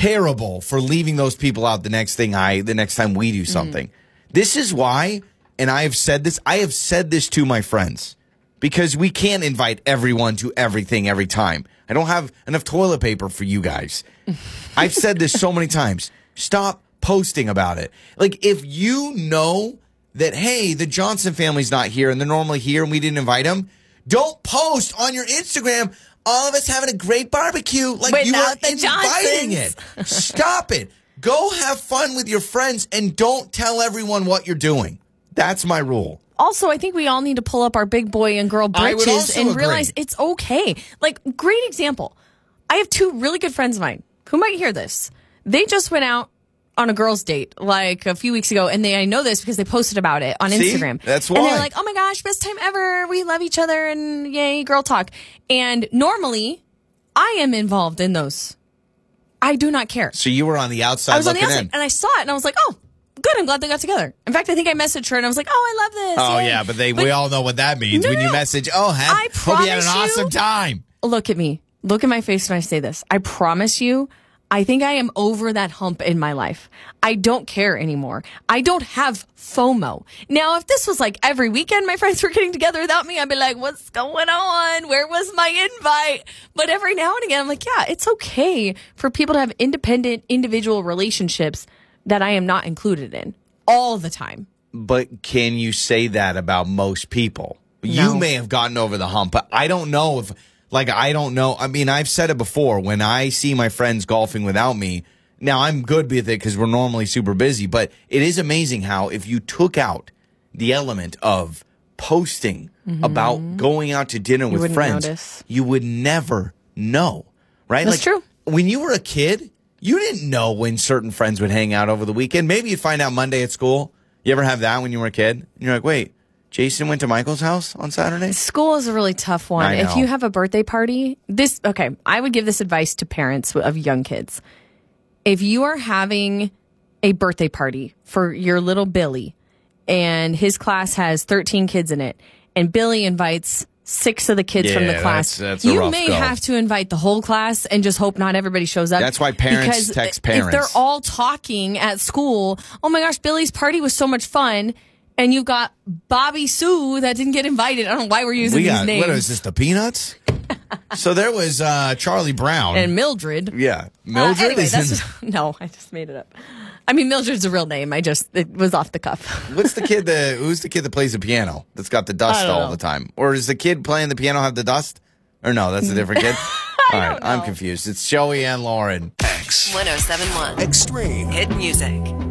terrible for leaving those people out the next time we do something. This is why, and I have said this to my friends, because we can't invite everyone to everything every time. I don't have enough toilet paper for you guys. I've said this so many times. Stop posting about it. Like, if you know that, hey, the Johnson family's not here and they're normally here and we didn't invite them, don't post on your Instagram, all of us having a great barbecue. Like, you are inviting it. Stop it. Go have fun with your friends and don't tell everyone what you're doing. That's my rule. Also, I think we all need to pull up our big boy and girl britches and realize it's okay. Like, great example. I have two really good friends of mine who might hear this. They just went out on a girls' date like a few weeks ago, and I know this because they posted about it on Instagram. That's why. And they're like, oh my gosh, best time ever. We love each other, and yay, girl talk. And normally, I am involved in those. I do not care. So you were on the outside looking in. I was on the outside, and I saw it, and I was like, oh, good, I'm glad they got together. In fact, I think I messaged her, and I was like, oh, I love this. Oh, yeah, but we all know what that means. When you message, hope you had an awesome time. Look at me. Look at my face when I say this. I promise you, I think I am over that hump in my life. I don't care anymore. I don't have FOMO. Now, if this was like every weekend my friends were getting together without me, I'd be like, what's going on? Where was my invite? But every now and again, I'm like, yeah, it's okay for people to have independent, individual relationships that I am not included in all the time. But can you say that about most people? No. You may have gotten over the hump, but I don't know if... I don't know. I mean, I've said it before. When I see my friends golfing without me, now I'm good with it because we're normally super busy, but it is amazing how if you took out the element of posting about going out to dinner with friends, you would never know, right? That's true. When you were a kid, you didn't know when certain friends would hang out over the weekend. Maybe you'd find out Monday at school. You ever have that when you were a kid? And you're like, wait. Jason went to Michael's house on Saturday? School is a really tough one. If you have a birthday party, I would give this advice to parents of young kids. If you are having a birthday party for your little Billy and his class has 13 kids in it and Billy invites 6 of the kids from the class, that's a you rough may go. have to invite the whole class and just hope not everybody shows up. That's why parents text parents. If they're all talking at school, oh my gosh, Billy's party was so much fun. And you've got Bobby Sue that didn't get invited. I don't know why we're using these names. What is this, the Peanuts? So there was Charlie Brown. And Mildred. Yeah. Mildred no, I just made it up. I mean, Mildred's a real name. It was off the cuff. Who's the kid that plays the piano that's got the dust all the time? Or does the kid playing the piano have the dust? Or no, that's a different kid? All right, I'm confused. It's Joey and Lauren. X 107.1 Extreme Hit Music.